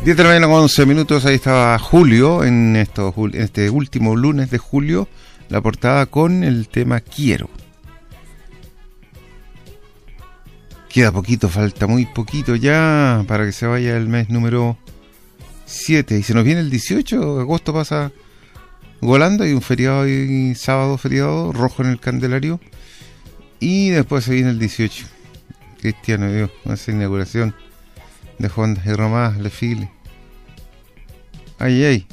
10 de la mañana con 11 minutos, ahí estaba Julio, en este último lunes de julio, la portada con el tema Quiero. Queda poquito, falta muy poquito ya para que se vaya el mes número 7. Y se nos viene el 18, agosto pasa volando, hay un feriado y sábado feriado, rojo en el Candelario. Y después se viene el 18. Cristiano Dios, esa inauguración de Juan de Romás, Le File. Ay, ay.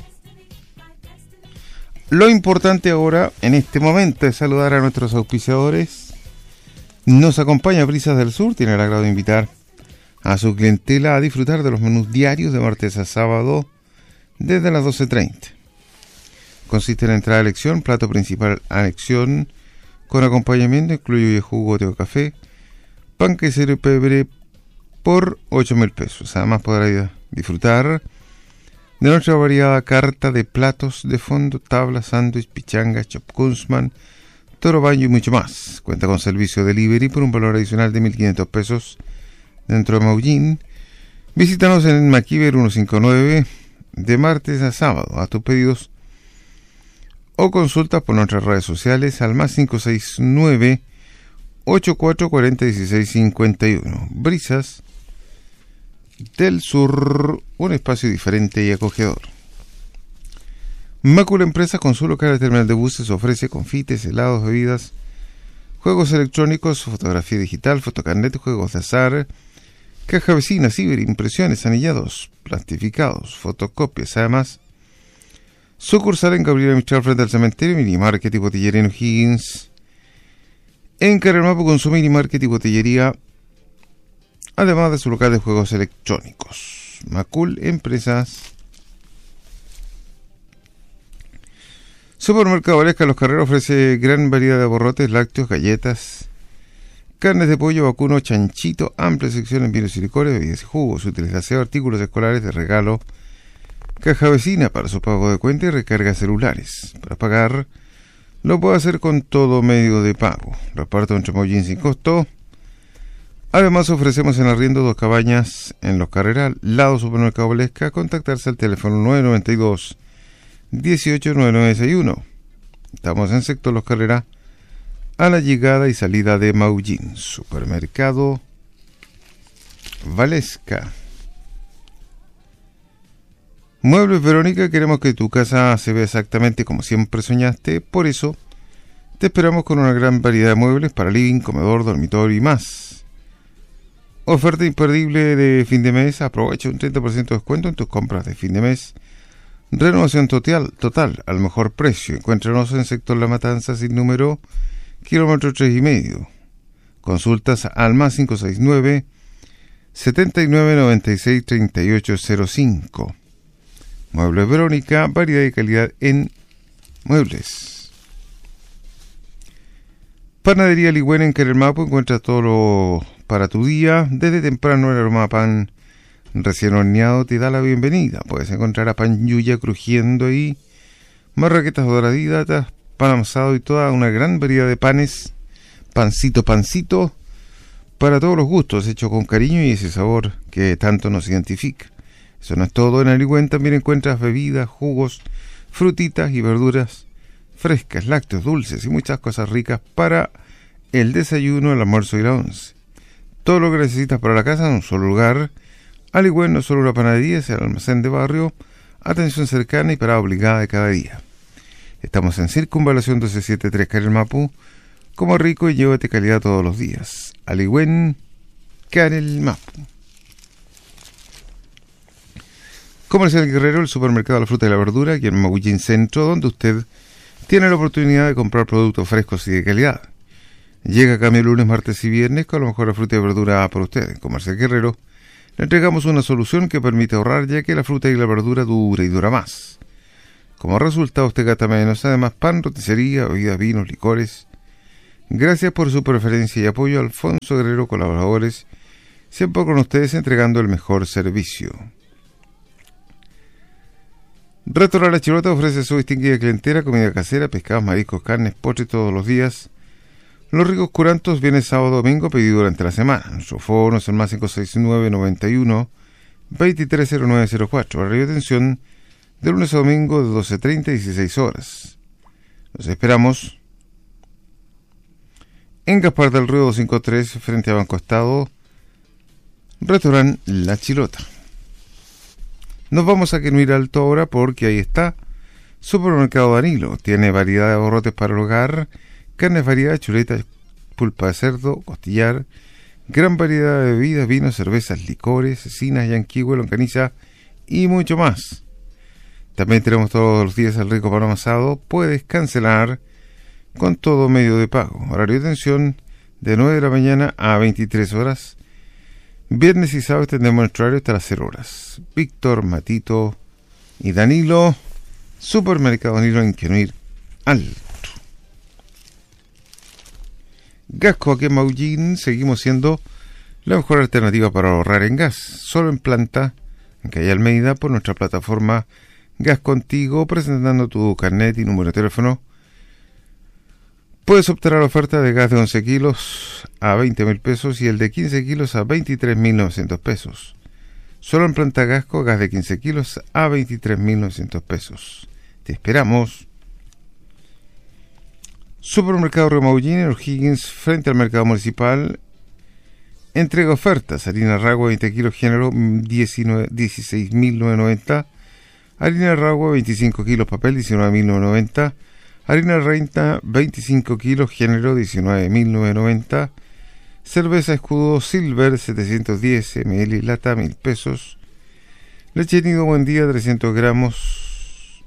Lo importante ahora, en este momento, es saludar a nuestros auspiciadores. Nos acompaña Brisas del Sur, tiene el agrado de invitar a su clientela a disfrutar de los menús diarios de martes a sábado desde las 12:30. Consiste en entrada a elección, plato principal a elección, con acompañamiento incluye jugo, té o café, pan quesero y pebre por 8.000 pesos. Además podrá disfrutar de nuestra variada carta de platos de fondo, tabla, sándwich, pichanga, chop kunzman, toro baño y mucho más. Cuenta con servicio delivery por un valor adicional de 1.500 pesos dentro de Maullín. Visítanos en Maquiver 159 de martes a sábado. A tus pedidos o consultas por nuestras redes sociales al más 569 8440 1651. Brisas del Sur, un espacio diferente y acogedor. Macul Empresa, con su local de terminal de buses, ofrece confites, helados, bebidas, juegos electrónicos, fotografía digital, fotocarnet, juegos de azar, caja vecina, ciberimpresiones, anillados, plastificados, fotocopias. Además, sucursal en Gabriela Mistral frente al cementerio, minimarket y botillería en O'Higgins. En Carremapo con su minimarket y botillería, además de su local de juegos electrónicos. Macul Empresas. Supermercado Valesca Los Carreros ofrece gran variedad de abarrotes, lácteos, galletas, carnes de pollo, vacuno, chanchito, amplia sección en vinos y licores, bebidas y jugos, útiles de aseo, artículos escolares de regalo, caja vecina para su pago de cuenta y recarga celulares. Para pagar, lo puede hacer con todo medio de pago. Reparto entre Maullín sin costo. Además, ofrecemos en arriendo 2 cabañas en Los Carreras, lado Supermercado Valesca. Contactarse al teléfono 992 189961. Estamos en sector Los Carreras, a la llegada y salida de Maullín. Supermercado Valesca. Muebles Verónica, queremos que tu casa se vea exactamente como siempre soñaste. Por eso, te esperamos con una gran variedad de muebles para living, comedor, dormitorio y más. Oferta imperdible de fin de mes. Aprovecha un 30% de descuento en tus compras de fin de mes. Renovación total al mejor precio. Encuéntranos en sector La Matanza sin número, kilómetro 3,5. Consultas al más 569 7996 3805. Muebles Verónica, variedad y calidad en muebles. Panadería Ligüen en Carremapo, encuentra todo lo para tu día. Desde temprano el aroma a pan recién horneado te da la bienvenida. Puedes encontrar a pan yuya crujiendo y marraquetas doraditas, pan amasado y toda una gran variedad de panes. Pancito, para todos los gustos, hecho con cariño y ese sabor que tanto nos identifica. Eso no es todo, en Aligüen también encuentras bebidas, jugos, frutitas y verduras frescas, lácteos, dulces y muchas cosas ricas para el desayuno, el almuerzo y la once. Todo lo que necesitas para la casa en un solo lugar. Aligüen no es solo una panadería, es el almacén de barrio, atención cercana y parada obligada de cada día. Estamos en Circunvalación 1273 Carremapo. Como rico y llévate calidad todos los días. Aligüen, Carremapo. Comercial Guerrero, el supermercado de la fruta y la verdura, aquí en Maullín Centro, donde usted tiene la oportunidad de comprar productos frescos y de calidad. Llega a cambio lunes, martes y viernes con la mejor fruta y verdura para usted. En Comercial Guerrero le entregamos una solución que permite ahorrar, ya que la fruta y la verdura dura y dura más. Como resultado, usted gasta menos. Además, pan, roticería, bebidas, vinos, licores. Gracias por su preferencia y apoyo. Alfonso Guerrero, colaboradores, siempre con ustedes entregando el mejor servicio. Restaurante La Chirota ofrece su distinguida clientela, comida casera, pescados, mariscos, carnes, postres todos los días. Los ricos curantos viene sábado domingo, pedido durante la semana. Nuestro foro es el más 569 91 230904. Horario de atención de lunes a domingo de 12:30 a 16 horas. Los esperamos en Gaspar del Río 253, frente a Banco Estado, restaurante La Chilota. Nos vamos a Quenuir Alto ahora porque ahí está Supermercado Danilo. Tiene variedad de abarrotes para el hogar, carnes variadas, chuletas, pulpa de cerdo, costillar, gran variedad de bebidas, vinos, cervezas, licores, cecinas, yanquihue, longaniza y mucho más. También tenemos todos los días el rico pan amasado. Puedes cancelar con todo medio de pago. Horario de atención de 9 de la mañana a 23 horas. Viernes y sábado tendremos nuestro horario hasta las 0 horas. Víctor, Matito y Danilo. Supermercado Danilo en Quenuir Alto. Gasco aquí en Maullín. Seguimos siendo la mejor alternativa para ahorrar en gas. Solo en planta, en Calle Almeida, por nuestra plataforma Gas Contigo, presentando tu carnet y número de teléfono. Puedes optar a la oferta de gas de 11 kilos a 20.000 pesos y el de 15 kilos a 23.900 pesos. Solo en planta Gasco, gas de 15 kilos a 23.900 pesos. Te esperamos. Supermercado Remaullín en O'Higgins, frente al mercado municipal. Entrega ofertas. Harina Ragua 20 kilos género 16.990. Harina Ragua 25 kilos papel 19.990. Harina Reina 25 kilos género 19.990. Cerveza Escudo Silver 710 ml lata 1.000 pesos. Leche Nido Buen Día 300 gramos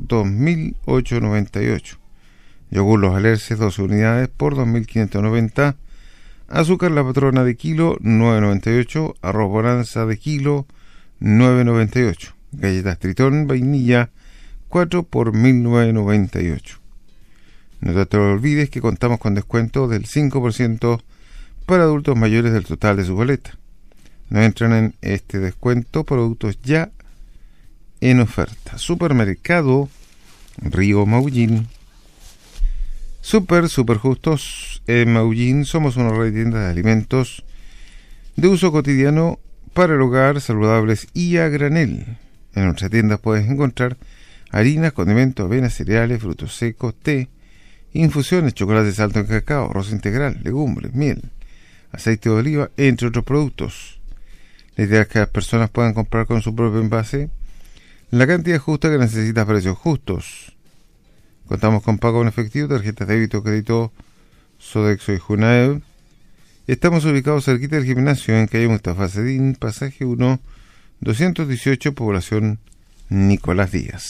2.898. Yogur Los Alerces 12 unidades por 2.590. Azúcar La Patrona de kilo 9.98. Arroz Bonanza de kilo 9.98. Galletas Tritón vainilla 4 por 1.998. No te olvides que contamos con descuento del 5% para adultos mayores del total de su boleta. No entran en este descuento productos ya en oferta. Supermercado Río Maullín. Super justos en Maullín. Somos una red de tiendas de alimentos de uso cotidiano para el hogar, saludables y a granel. En nuestras tiendas puedes encontrar harinas, condimentos, avenas, cereales, frutos secos, té, infusiones, chocolates alto en cacao, arroz integral, legumbres, miel, aceite de oliva, entre otros productos. La idea es que las personas puedan comprar con su propio envase la cantidad justa que necesita a precios justos. Contamos con pago en efectivo, tarjetas de débito, crédito, Sodexo y Junaev. Estamos ubicados cerquita del gimnasio en calle Mustafa Cedín, pasaje 1, 218, población Nicolás Díaz.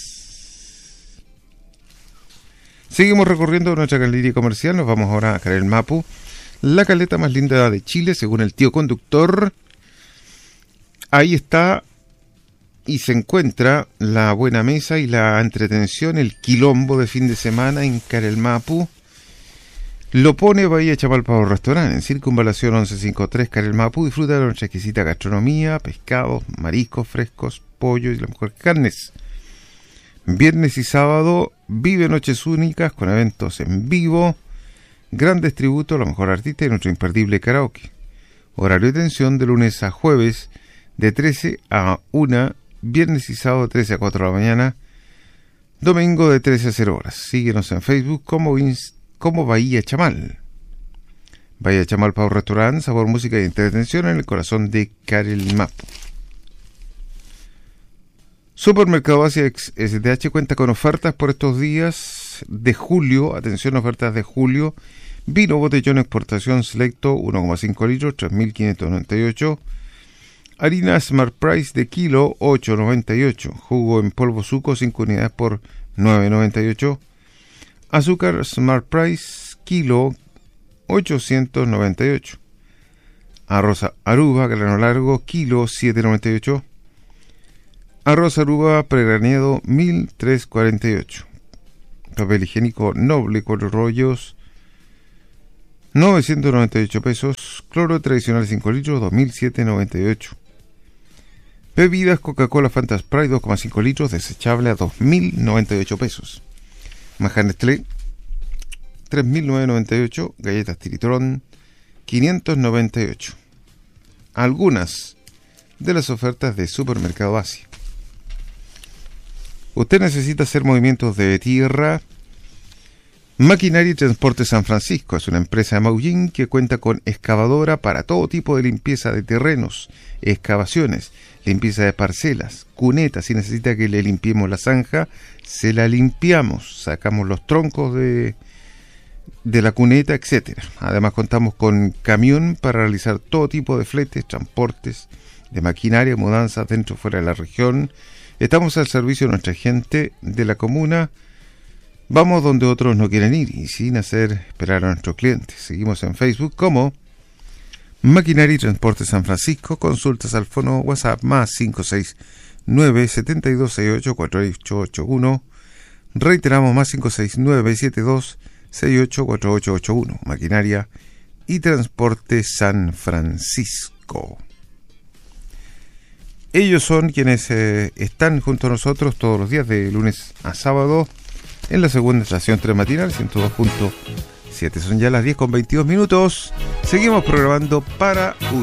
Seguimos recorriendo nuestra galería comercial. Nos vamos ahora a Carel Mapu, la caleta más linda de Chile, según el tío conductor. Ahí está y se encuentra la buena mesa y la entretención, el quilombo de fin de semana en Carel Mapu. Lo pone Bahía Chamalpa Restaurante, en Circunvalación 1153 Carel Mapu. Disfruta de nuestra exquisita gastronomía, pescados, mariscos frescos, pollo y las mejores carnes. Viernes y sábado vive noches únicas con eventos en vivo, grandes tributos a los mejores artistas y nuestro imperdible karaoke. Horario de atención de lunes a jueves de 13 a 1, viernes y sábado de 13 a 4 de la mañana, domingo de 13 a 0 horas. Síguenos en Facebook como Bahía Chamal. Bahía Chamal Pau Restaurant, sabor, música y entretención en el corazón de Carel Mapu. Supermercado Asia STH cuenta con ofertas por estos días de julio. Atención, ofertas de julio. Vino botellón exportación selecto 1,5 litros, 3.598. Harina Smart Price de kilo 8,98. Jugo en polvo Suco 5 unidades por 9,98. Azúcar Smart Price kilo 898. Arroz Aruba grano largo kilo 7,98. Arroz Aruba pregraneado 1.348. Papel higiénico Noble 4 rollos 998 pesos. Cloro tradicional 5 litros 2.798. Bebidas Coca-Cola Fanta Sprite 2,5 litros desechable a 2.098 pesos. Manjar Nestlé 3.998. Galletas Tritón 598. Algunas de las ofertas de Supermercado Asia. Usted necesita hacer movimientos de tierra. Maquinaria y Transporte San Francisco es una empresa de Maullín que cuenta con excavadora para todo tipo de limpieza de terrenos, excavaciones, limpieza de parcelas, cunetas. Si necesita que le limpiemos la zanja, se la limpiamos, sacamos los troncos de la cuneta, etcétera. Además contamos con camión para realizar todo tipo de fletes, transportes de maquinaria, mudanzas dentro o fuera de la región. Estamos al servicio de nuestra gente de la comuna. Vamos donde otros no quieren ir y sin hacer esperar a nuestros clientes. Seguimos en Facebook como Maquinaria y Transporte San Francisco. Consultas al fono WhatsApp más 569-7268-4881. Reiteramos más 569-7268-4881. Maquinaria y Transporte San Francisco. Ellos son quienes están junto a nosotros todos los días de lunes a sábado en la segunda estación 3 matinal 102.7. Son ya las 10:22. Seguimos programando para